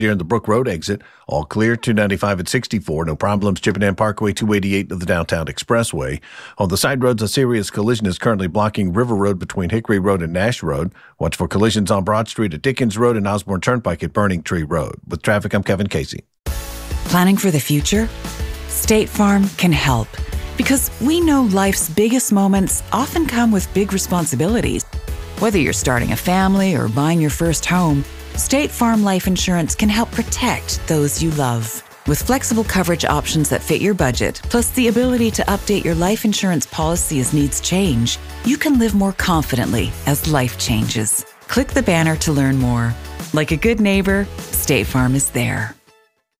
Near the Brook Road exit, all clear. 295 at 64, no problems. Chippenham Parkway, 288 of the Downtown Expressway. On the side roads, a serious collision is currently blocking River Road between Hickory Road and Nash Road. Watch for collisions on Broad Street at Dickens Road and Osborne Turnpike at Burning Tree Road. With traffic, I'm Kevin Casey. Planning for the future? State Farm can help, because we know life's biggest moments often come with big responsibilities. Whether you're starting a family or buying your first home, State Farm Life Insurance can help protect those you love. With flexible coverage options that fit your budget, plus the ability to update your life insurance policy as needs change, you can live more confidently as life changes. Click the banner to learn more. Like a good neighbor, State Farm is there.